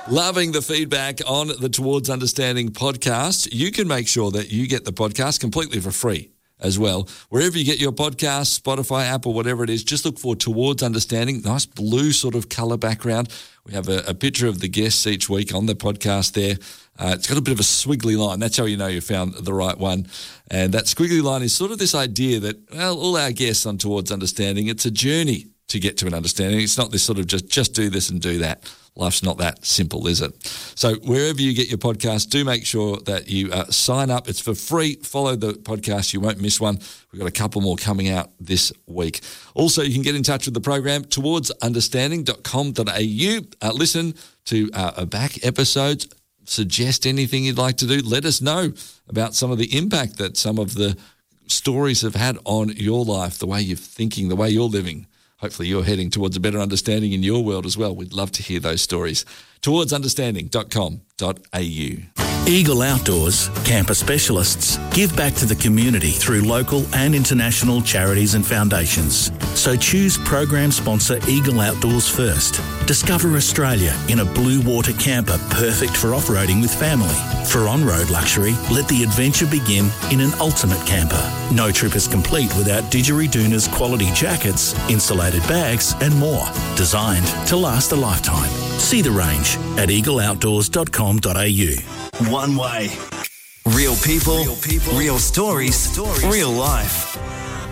Loving the feedback on the Towards Understanding podcast. You can make sure that you get the podcast completely for free as well. Wherever you get your podcast, Spotify, Apple, whatever it is, just look for Towards Understanding. Nice blue sort of colour background. We have a picture of the guests each week on the podcast there. It's got a bit of a squiggly line. That's how you know you found the right one. And that squiggly line is sort of this idea that, well, all our guests on Towards Understanding, it's a journey to get to an understanding. It's not this sort of just do this and do that. Life's not that simple, is it? So wherever you get your podcast, do make sure that you sign up. It's for free. Follow the podcast. You won't miss one. We've got a couple more coming out this week. Also, you can get in touch with the program, towardsunderstanding.com.au. Listen to back episodes. Suggest anything you'd like to do. Let us know about some of the impact that some of the stories have had on your life, the way you're thinking, the way you're living. Hopefully you're heading towards a better understanding in your world as well. We'd love to hear those stories. Towardsunderstanding.com.au. Eagle Outdoors, camper specialists, give back to the community through local and international charities and foundations. So choose program sponsor Eagle Outdoors first. Discover Australia in a blue water camper perfect for off-roading with family. For on-road luxury, let the adventure begin in an ultimate camper. No trip is complete without Didgeridoon's quality jackets, insulated bags and more. Designed to last a lifetime. See the range at eagleoutdoors.com.au. One way. Real people, real stories, real life.